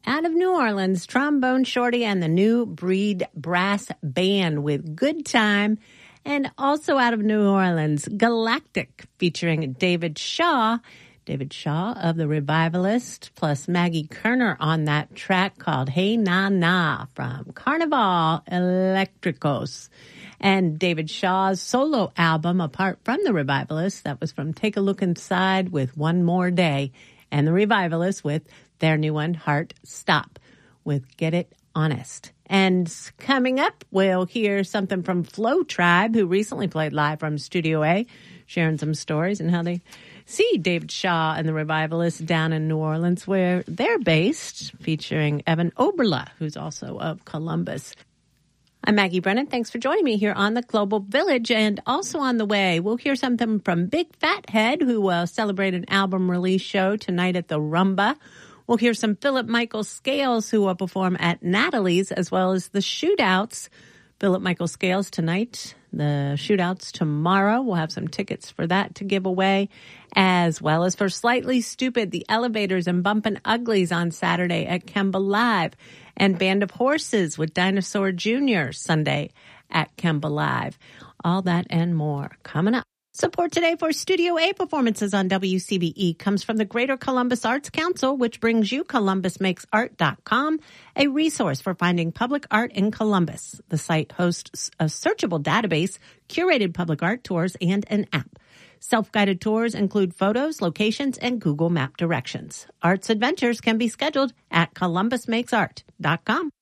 Out of New Orleans, Trombone Shorty and the New Breed Brass Band with Good Time. And also out of New Orleans, Galactic featuring David Shaw. David Shaw of The Revivalist, plus Maggie Kerner on that track called Hey Na Na from Carnival Electricos. And David Shaw's solo album, apart from The Revivalist, that was from Take a Look Inside with One More Day. And The Revivalist with their new one, Heart Stop, with Get It Honest. And coming up, we'll hear something from Flow Tribe, who recently played live from Studio A, sharing some stories and how they see David Shaw and the Revivalists down in New Orleans, where they're based, featuring Evan Oberla, who's also of Columbus. I'm Maggie Brennan. Thanks for joining me here on the Global Village. And also on the way, we'll hear something from Big Fat Head, who will celebrate an album release show tonight at the Rumba. We'll hear some Philip Michael Scales, who will perform at Natalie's, as well as the Shootouts. Philip Michael Scales tonight, the Shootouts tomorrow. We'll have some tickets for that to give away, as well as for Slightly Stupid, the Elevators and Bumpin' Uglies on Saturday at Kemba Live, and Band of Horses with Dinosaur Jr. Sunday at Kemba Live. All that and more coming up. Support today for Studio A performances on WCBE comes from the Greater Columbus Arts Council, which brings you ColumbusMakesArt.com, a resource for finding public art in Columbus. The site hosts a searchable database, curated public art tours, and an app. Self-guided tours include photos, locations, and Google Map directions. Arts adventures can be scheduled at ColumbusMakesArt.com.